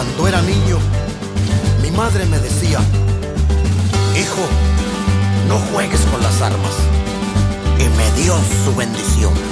Cuando era niño, mi madre me decía: hijo, no juegues con las armas. Y me dio su bendición.